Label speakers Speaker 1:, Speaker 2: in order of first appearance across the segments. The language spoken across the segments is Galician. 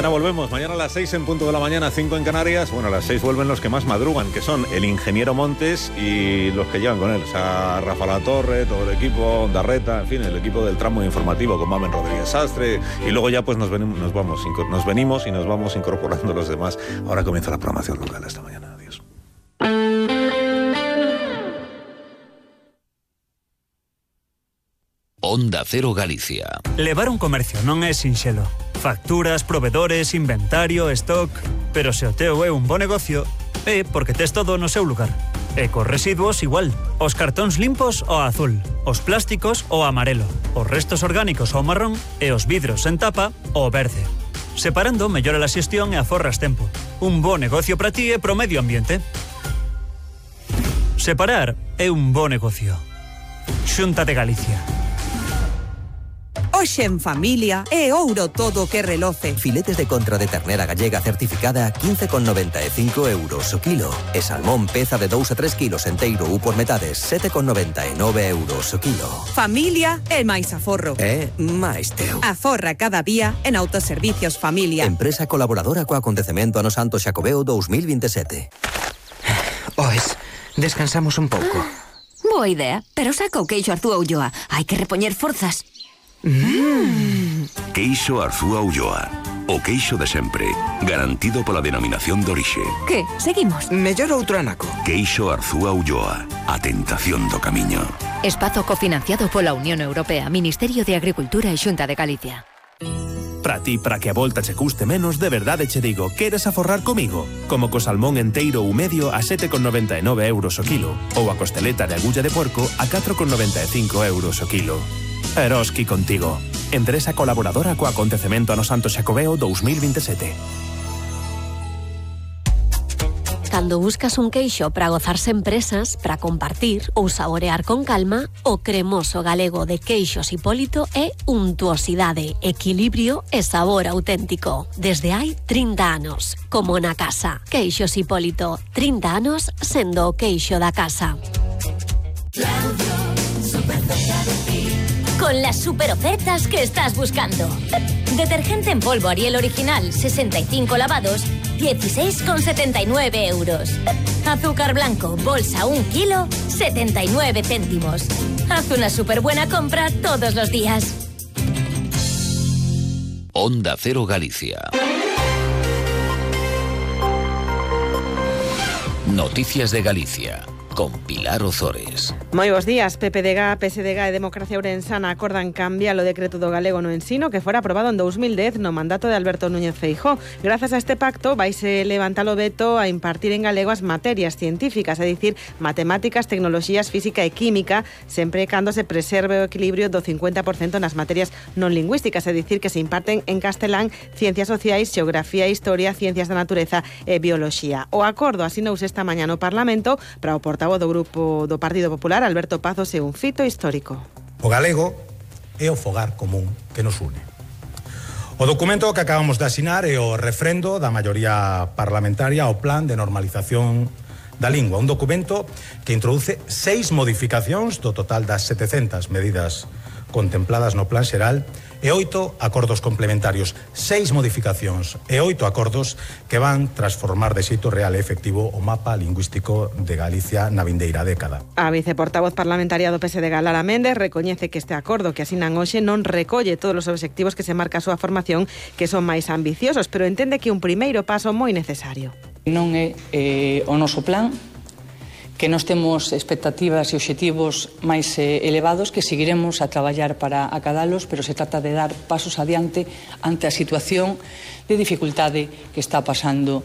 Speaker 1: Mañana volvemos, mañana a las 6 en punto de la mañana, 5 en Canarias. Bueno, a las 6 vuelven los que más madrugan, que son el ingeniero Montes y los que llevan con él. O sea, Rafa Latorre, todo el equipo, Darreta, en fin, el equipo del tramo informativo con Mamen Rodríguez Sastre. Y luego ya pues nos venimos y nos vamos incorporando los demás. Ahora comienza la programación local esta mañana. Adiós.
Speaker 2: Onda Cero Galicia.
Speaker 3: Levar un comercio non é sinxelo. Facturas, provedores, inventario, stock... Pero se o teu é un bo negocio, é porque tes todo no seu lugar. E cos residuos igual. Os cartóns limpos ao azul, os plásticos ao amarelo, os restos orgánicos ao marrón e os vidros en tapa ao verde. Separando mellora a xestión e aforras tempo. Un bo negocio para ti e pro medio ambiente. Separar é un bo negocio. Xunta de Galicia.
Speaker 4: Hoxe en familia é ouro todo que reloce.
Speaker 5: Filetes de contra de ternera gallega certificada a 15,95 euros o kilo. E salmón peza de 2 a 3 kilos enteiro ou por metades 7,99 euros o kilo.
Speaker 4: Familia é máis aforro.
Speaker 5: É máis teu.
Speaker 4: Aforra cada día en Autoservicios Familia.
Speaker 5: Empresa colaboradora co acontecemento Ano Santo Xacobeo 2027.
Speaker 6: Oes, descansamos un pouco.
Speaker 7: Boa idea, pero saca o queixo Arzúa Ulloa. Hai que repoñer forzas.
Speaker 2: Queixo Arzúa Ulloa. O queixo de sempre, garantido pola denominación de orixe.
Speaker 7: Que? Seguimos?
Speaker 6: Mellor outro anaco.
Speaker 2: Queixo Arzúa Ulloa. A tentación do camiño.
Speaker 7: Espazo cofinanciado pola Unión Europea, Ministerio de Agricultura e Xunta de Galicia.
Speaker 8: Para ti, para que a volta che custe menos, de verdade che digo, queres aforrar comigo? Como co salmón enteiro ou medio a 7,99 euros o kilo, ou a costeleta de agulla de porco a 4,95 euros o kilo. Eroski contigo. Empresa colaboradora co acontecemento Ano Santo Xacobeo 2027.
Speaker 9: Cando buscas un queixo para gozarse en presas, para compartir ou saborear con calma, o cremoso galego de Queixos Hipólito é untuosidade, equilibrio e sabor auténtico. Desde hai 30 anos, como na casa. Queixos Hipólito, 30 anos sendo o queixo da casa.
Speaker 10: Con las super ofertas que estás buscando. Detergente en polvo Ariel original, 65 lavados, 16,79 euros. Azúcar blanco, bolsa 1 kilo, 79 céntimos. Haz una súper buena compra todos los días.
Speaker 2: Onda Cero Galicia. Noticias de Galicia. Con Pilar Ozores.
Speaker 11: Moi bons días. PPDG, PSDG e Democracia Ourensana acordan cambiar o decreto do galego no ensino que fora aprobado en 2010 no mandato de Alberto Núñez Feijóo. Grazas a este pacto vaise levantar o veto a impartir en galego as materias científicas, é dicir, matemáticas, tecnoloxías, física e química, sempre cando se preserve o equilibrio do 50% nas materias non lingüísticas, é dicir, que se imparten en castelán ciencias sociais, xeografía e historia, ciencias da natureza e bioloxía. O acordo asinouse esta mañá no Parlamento para o portavoz do Grupo do Partido Popular, Alberto Pazos, é un fito histórico.
Speaker 12: O galego é o fogar común que nos une. O documento que acabamos de asinar é o refrendo da maioría parlamentaria ao Plan de Normalización da Lingua, un documento que introduce 6 modificacións do total das 700 medidas contempladas no Plan Xeral e 8 acordos complementarios, 6 modificacións e 8 acordos que van transformar de xeito real e efectivo o mapa lingüístico de Galicia na vindeira década.
Speaker 11: A viceportavoz parlamentaria do PSDG, Lara Méndez, recoñece que este acordo que asinan hoxe non recolle todos os obxectivos que se marca a súa formación, que son máis ambiciosos, pero entende que un primeiro paso moi necesario.
Speaker 13: Non é o noso plan, que nós temos expectativas e obxectivos máis elevados que seguiremos a traballar para acadalos, pero se trata de dar pasos adiante ante a situación de dificultade que está pasando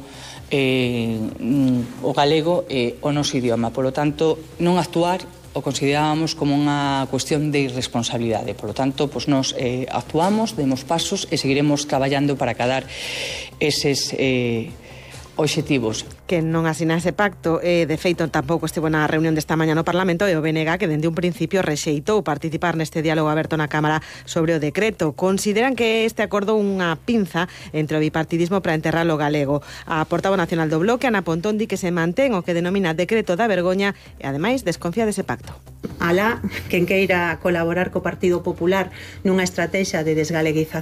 Speaker 13: o galego e o noso idioma. Por lo tanto, non actuar o considerábamos como unha cuestión de irresponsabilidade. Por lo tanto, pues nos actuamos, demos pasos e seguiremos traballando para acadar eses obxectivos.
Speaker 11: Que non asina ese pacto, de feito tampouco estivo na reunión desta mañá no Parlamento, e o BNG que dende un principio rexeitou participar neste diálogo aberto na Cámara sobre o decreto. Consideran que este acordo unha pinza entre o bipartidismo para enterrar o galego. A portavoz nacional do Bloque, Ana Pontón, di que se mantén o que denomina decreto da vergoña e ademais desconfía dese pacto.
Speaker 14: Alá, quen queira colaborar co Partido Popular nunha estrategia de desgaleguización